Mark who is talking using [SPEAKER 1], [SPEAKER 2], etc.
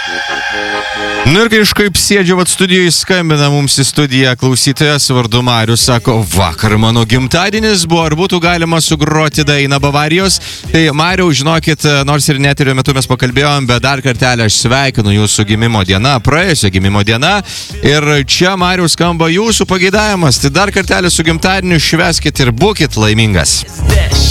[SPEAKER 1] Nu ir kažkaip sėdžiu studijoje, skambina mums į studiją klausytojas vardu Marius, sako, vakar mano gimtadienis buvo, ar būtų galima sugroti dainą Bavarijos. Tai Mariau, žinokit, nors ir neterio metu mes pakalbėjom, bet dar kartelį aš sveikinu jūsų gimimo diena, praėjusio gimimo diena. Ir čia, Mariau, skamba jūsų pageidavimas. Tai dar kartelį su gimtadieniu švęskit ir būkit laimingas.